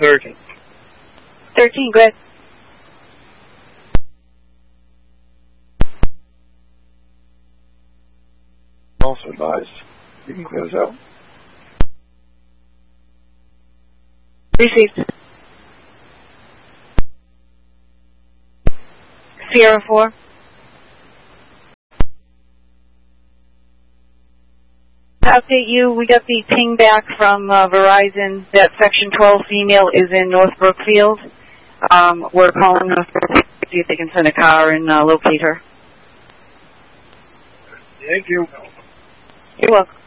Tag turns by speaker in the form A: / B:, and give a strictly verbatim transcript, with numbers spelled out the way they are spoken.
A: thirteen.
B: thirteen, go ahead.
C: Also advised. You can clear this out.
B: Received. Sierra four. To update you, we got the ping back from uh, Verizon that Section twelve female is in North Brookfield. Um, we're calling North Brookfield to see if they can send a car and uh, locate her.
A: Thank you.
B: You're welcome.